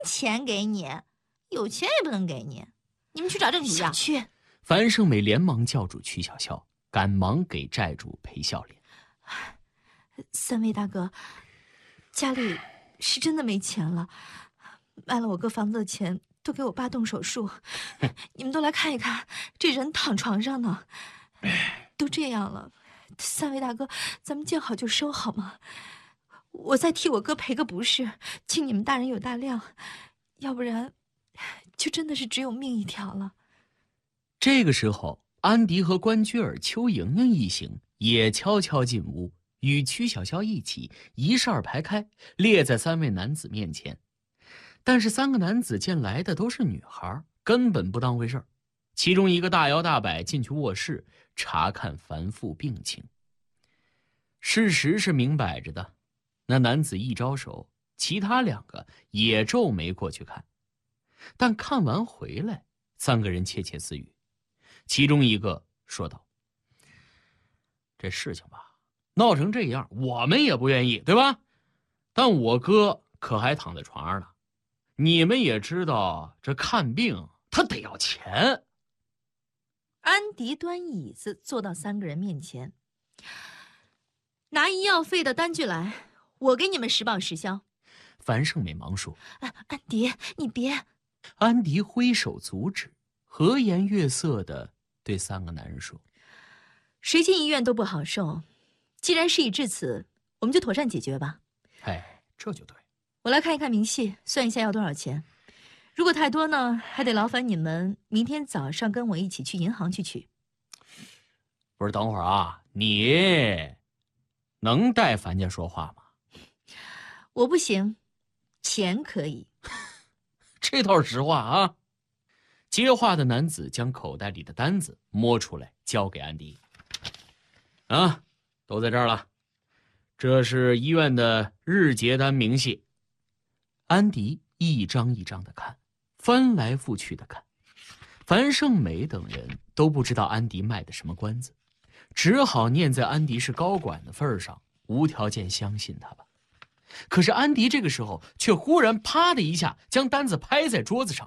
钱给你，有钱也不能给你。你们去找郑主要。 去。 樊胜美连忙叫住曲小潇，赶忙给债主赔笑脸。 三位大哥，家里是真的没钱了，卖了我哥房子的钱都给我爸动手术，你们都来看一看，这人躺床上呢。都这样了，三位大哥，咱们见好就收好吗？我再替我哥赔个不是，请你们大人有大量，要不然就真的是只有命一条了。 这个时候，安迪和关雎尔、邱莹莹一行也悄悄进屋，与曲小潇一起一扇排开，列在三位男子面前。但是三个男子见来的都是女孩，根本不当回事儿。其中一个大摇大摆进去卧室查看樊父病情。事实是明摆着的，那男子一招手，其他两个也皱眉过去看。但看完回来，三个人窃窃私语。其中一个说道：“这事情吧，闹成这样，我们也不愿意，对吧？但我哥可还躺在床上呢，你们也知道，这看病他得要钱。” 安迪端椅子坐到三个人面前，拿医药费的单据来，我给你们实报实销。 樊胜美忙说：“ 安迪，你别！” 安迪挥手阻止，和颜悦色地对三个男人说：“ 谁进医院都不好受，既然事已至此，我们就妥善解决吧。” 哎，这就对。 我来看一看明细，算一下要多少钱。如果太多呢，还得劳烦你们明天早上跟我一起去银行去取。 不是，等会儿啊，你能代樊家说话吗？ 我不行，钱可以。 这倒是实话啊。接话的男子将口袋里的单子摸出来，交给安迪。啊，都在这儿了。这是医院的日结单明细。安迪一张一张的看，翻来覆去的看。樊胜美等人都不知道安迪卖的什么关子，只好念在安迪是高管的份上，无条件相信他吧。可是安迪这个时候却忽然啪的一下将单子拍在桌子上。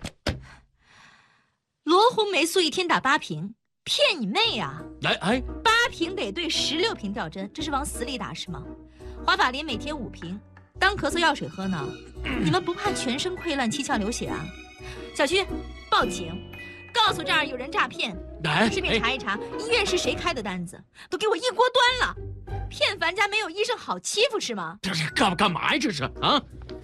罗红霉素一天打8瓶，骗你妹呀！ 哎 ，8瓶得兑16瓶吊针，这是往死里打是吗？华法林每天5瓶，当咳嗽药水喝呢。你们不怕全身溃烂、七窍流血啊？小区报警，告诉这儿有人诈骗，顺便查一查医院是谁开的单子，都给我一锅端了。骗樊家没有医生好欺负是吗？ 这是干嘛呀？这是啊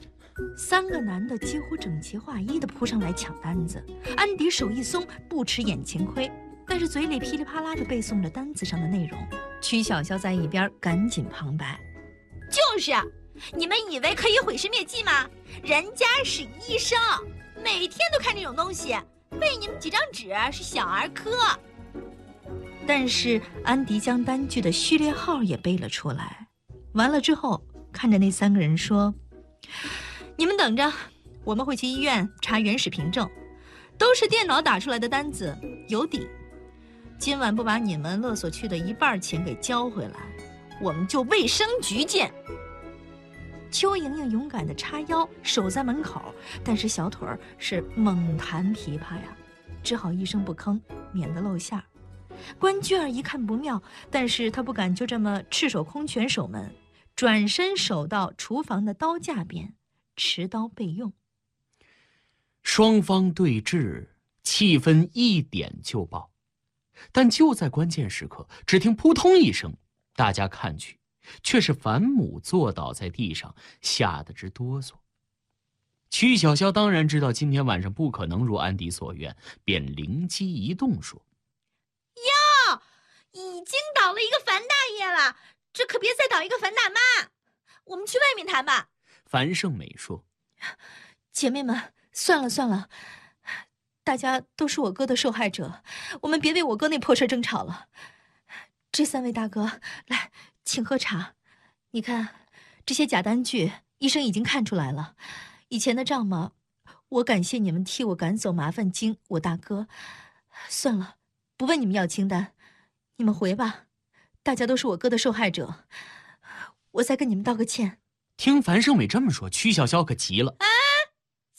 ！3个男的几乎整齐划一的扑上来抢单子，安迪手一松，不吃眼前亏，但是嘴里噼里啪啦的背诵着单子上的内容。曲小潇在一边赶紧旁白：“就是，你们以为可以毁尸灭迹吗？人家是医生，每天都看这种东西，背你们几张纸是小儿科。”但是安迪将单据的序列号也背了出来，完了之后看着那3个人说：“你们等着，我们会去医院查原始凭证，都是电脑打出来的单子，有底。今晚不把你们勒索去的1半钱给交回来，我们就卫生局见。”邱莹莹勇敢地叉腰守在门口，但是小腿是猛弹琵琶呀，只好一声不吭，免得露馅儿。关雎尔一看不妙，但是他不敢就这么赤手空拳守门，转身守到厨房的刀架边，持刀备用。 双方对峙，气氛一点就爆。但就在关键时刻，只听扑通一声，大家看去，却是樊母坐倒在地上，吓得直哆嗦。曲小潇当然知道今天晚上不可能如安迪所愿，便灵机一动说：“ 哟，已经倒了一个樊大爷了，这可别再倒一个樊大妈，我们去外面谈吧。” 樊胜美说：“ 姐妹们，算了算了，大家都是我哥的受害者，我们别为我哥那破事争吵了。这3位大哥，来，请喝茶。你看，这些假单据，医生已经看出来了。以前的账嘛，我感谢你们替我赶走麻烦精，我大哥。算了，不问你们要清单，你们回吧。大家都是我哥的受害者，我再跟你们道个歉。” 听樊胜美这么说，曲小潇可急了：“ 哎，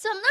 怎么